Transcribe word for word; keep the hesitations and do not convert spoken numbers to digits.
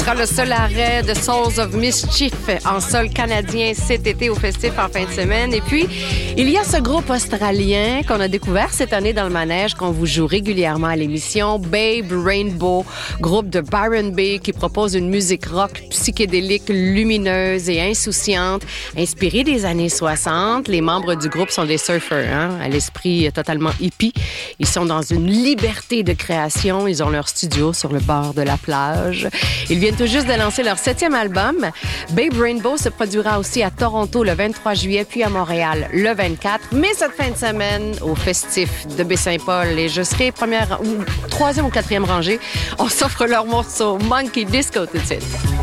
sera le seul arrêt de Souls of Mischief en sol canadien cet été au Festif en fin de semaine. Et puis, il y a ce groupe australien qu'on a découvert cette année dans le manège, qu'on vous joue régulièrement à l'émission, Babe Rainbow, groupe de Byron Bay qui propose une musique rock psychédélique, lumineuse et insouciante, inspirée des années soixante. Les membres du groupe sont des surfers, hein, à l'esprit totalement hippie. Ils sont dans une liberté de création. Ils ont leur studio sur le bord de la plage. Ils viennent tout juste de lancer leur septième album. Babe Rainbow se produira aussi à Toronto le vingt-trois juillet, puis à Montréal le vingt-quatre. Mais cette fin de semaine, au Festif de Baie-Saint-Paul, et je serai première ou troisième ou quatrième rangée, on s'offre leur morceau Monkey Disco tout de suite.